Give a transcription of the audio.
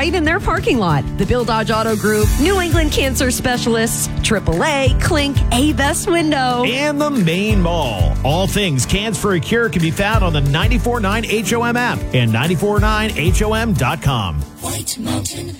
right in their parking lot. The Bill Dodge Auto Group, New England Cancer Specialists, AAA, Clink, A-Best Window, and the Main Mall. All things Cans for a Cure can be found on the 94.9 HOM app and 94.9HOM.com. White Mountain